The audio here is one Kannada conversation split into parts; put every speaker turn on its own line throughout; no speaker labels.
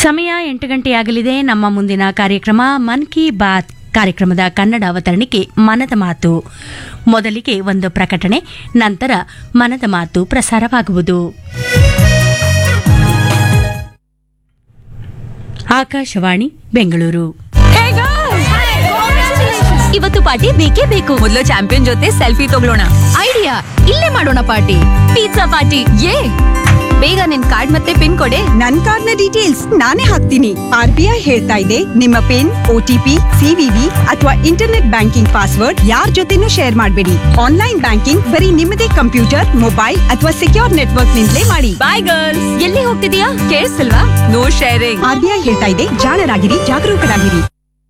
ಸಮಯ 8 ಗಂಟೆಯಾಗಲಿದೆ. ನಮ್ಮ ಮುಂದಿನ ಕಾರ್ಯಕ್ರಮ ಮನ್ ಕಿ ಬಾತ್ ಕಾರ್ಯಕ್ರಮದ ಕನ್ನಡ ಅವತರಣಿಕೆ ಮನದ ಮಾತು. ಮೊದಲಿಗೆ ಒಂದು ಪ್ರಕಟಣೆ, ನಂತರ ಮನದ ಮಾತು ಪ್ರಸಾರವಾಗುವುದು. ಆಕಾಶವಾಣಿ ಬೆಂಗಳೂರು.
ಇವತ್ತು ಪಾರ್ಟಿ ಬೇಕೇ ಬೇಕು. ಮೊದಲು ಚಾಂಪಿಯನ್ ಜೊತೆ ಸೆಲ್ಫಿ ತಗೊಳ್ಳೋಣ. ಐಡಿಯಾ, ಇಲ್ಲೇ ಮಾಡೋಣ ಪಾರ್ಟಿ. Pizza party. ಬೇಗ ನಿನ್ ಕಾರ್ಡ್ ಮತ್ತೆ ಪಿನ್ ಕೊಡೆ.
ನನ್ ಕಾರ್ಡ್ ನ ಡೀಟೇಲ್ಸ್ ನಾನೇ ಹಾಕ್ತೀನಿ. RBI ಹೇಳ್ತಾ ಇದೆ, ನಿಮ್ಮ ಪಿನ್, OTP, CVV ಅಥವಾ ಇಂಟರ್ನೆಟ್ ಬ್ಯಾಂಕಿಂಗ್ ಪಾಸ್ವರ್ಡ್ ಯಾರ್ ಜೊತೆನೂ ಶೇರ್ ಮಾಡಬೇಡಿ. ಆನ್ಲೈನ್ ಬ್ಯಾಂಕಿಂಗ್ ಬರೀ ನಿಮ್ಮದೇ ಕಂಪ್ಯೂಟರ್, ಮೊಬೈಲ್ ಅಥವಾ ಸೆಕ್ಯೂರ್ ನೆಟ್ವರ್ಕ್ ನಿಂದಲೇ ಮಾಡಿ.
ಬಾಯ್ ಗರ್ಲ್ಸ್. ಎಲ್ಲಿ ಹೋಗ್ತಿದೀಯಾ? ಕೇಳಿಸ್ತಿಲ್ವಾ? No sharing.
RBI ಹೇಳ್ತಾ ಇದೆ, ಜಾಣರಾಗಿರಿ, ಜಾಗರೂಕರಾಗಿರಿ.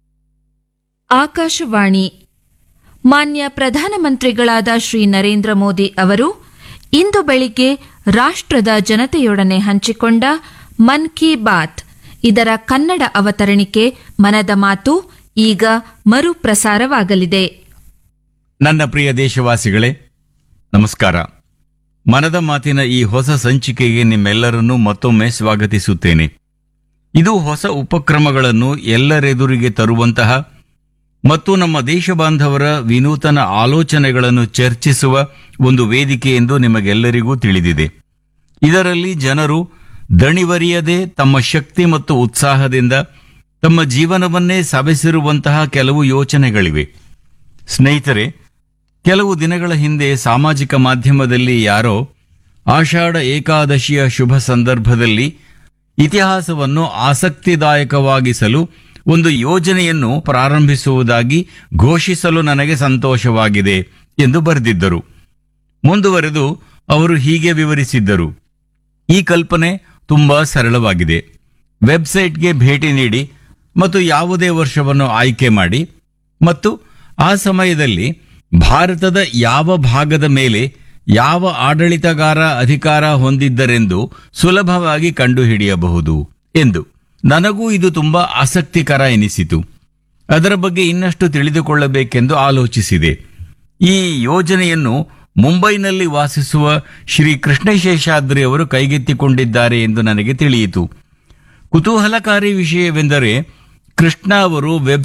ಆಕಾಶವಾಣಿ. ಮಾನ್ಯ ಪ್ರಧಾನಮಂತ್ರಿಗಳಾದ ಶ್ರೀ ನರೇಂದ್ರ ಮೋದಿ ಅವರು ಇಂದು ಬೆಳಿಗ್ಗೆ ರಾಷ್ಟ್ರದ ಜನತೆಯೊಡನೆ ಹಂಚಿಕೊಂಡ ಮನ್ ಕಿ ಬಾತ್ ಇದರ ಕನ್ನಡ ಅವತರಣಿಕೆ ಮನದ ಮಾತು ಈಗ ಮರುಪ್ರಸಾರವಾಗಲಿದೆ.
ನನ್ನ ಪ್ರಿಯ ದೇಶವಾಸಿಗಳೇ, ನಮಸ್ಕಾರ. ಮನದ ಮಾತಿನ ಈ ಹೊಸ ಸಂಚಿಕೆಗೆ ನಿಮ್ಮೆಲ್ಲರನ್ನೂ ಮತ್ತೊಮ್ಮೆ ಸ್ವಾಗತಿಸುತ್ತೇನೆ. ಇದು ಹೊಸ ಉಪಕ್ರಮಗಳನ್ನು ಎಲ್ಲರೆದುರಿಗೆ ತರುವಂತಹ ಮತ್ತು ನಮ್ಮ ದೇಶ ಬಾಂಧವರ ವಿನೂತನ ಆಲೋಚನೆಗಳನ್ನು ಚರ್ಚಿಸುವ ಒಂದು ವೇದಿಕೆ ಎಂದು ನಿಮಗೆಲ್ಲರಿಗೂ ತಿಳಿದಿದೆ. ಇದರಲ್ಲಿ ಜನರು ದಣಿವರಿಯದೆ ತಮ್ಮ ಶಕ್ತಿ ಮತ್ತು ಉತ್ಸಾಹದಿಂದ ತಮ್ಮ ಜೀವನವನ್ನೇ ಸವೆಸಿರುವಂತಹ ಕೆಲವು ಯೋಚನೆಗಳಿವೆ. ಸ್ನೇಹಿತರೆ, ಕೆಲವು ದಿನಗಳ ಹಿಂದೆ ಸಾಮಾಜಿಕ ಮಾಧ್ಯಮದಲ್ಲಿ ಯಾರೋ ಆಷಾಢ ಏಕಾದಶಿಯ ಶುಭ ಸಂದರ್ಭದಲ್ಲಿ ಇತಿಹಾಸವನ್ನು ಆಸಕ್ತಿದಾಯಕವಾಗಿಸಲು ಒಂದು ಯೋಜನೆಯನ್ನು ಪ್ರಾರಂಭಿಸುವುದಾಗಿ ಘೋಷಿಸಲು ನನಗೆ ಸಂತೋಷವಾಗಿದೆ ಎಂದು ಬರೆದಿದ್ದರು. ಮುಂದುವರೆದು ಅವರು ಹೀಗೆ ವಿವರಿಸಿದ್ದರು: ಈ ಕಲ್ಪನೆ ತುಂಬಾ ಸರಳವಾಗಿದೆ. ವೆಬ್ಸೈಟ್ಗೆ ಭೇಟಿ ನೀಡಿ ಮತ್ತು ಯಾವುದೇ ವರ್ಷವನ್ನು ಆಯ್ಕೆ ಮಾಡಿ ಮತ್ತು ಆ ಸಮಯದಲ್ಲಿ ಭಾರತದ ಯಾವ ಭಾಗದ ಮೇಲೆ ಯಾವ ಆಡಳಿತಗಾರ ಅಧಿಕಾರ ಹೊಂದಿದ್ದರೆಂದು ಸುಲಭವಾಗಿ ಕಂಡುಹಿಡಿಯಬಹುದು ಎಂದು. ನನಗೂ ಇದು ತುಂಬಾ ಆಸಕ್ತಿಕರ ಎನಿಸಿತು. ಅದರ ಬಗ್ಗೆ ಇನ್ನಷ್ಟು ತಿಳಿದುಕೊಳ್ಳಬೇಕೆಂದು ಆಲೋಚಿಸಿದೆ. ಈ ಯೋಜನೆಯನ್ನು ಮುಂಬೈನಲ್ಲಿ ವಾಸಿಸುವ ಶ್ರೀ ಕೃಷ್ಣಶೇಷಾದ್ರಿ ಅವರು ಕೈಗೆತ್ತಿಕೊಂಡಿದ್ದಾರೆ ಎಂದು ನನಗೆ ತಿಳಿಯಿತು. ಕುತೂಹಲಕಾರಿ ವಿಷಯವೆಂದರೆ, ಕೃಷ್ಣ ಅವರು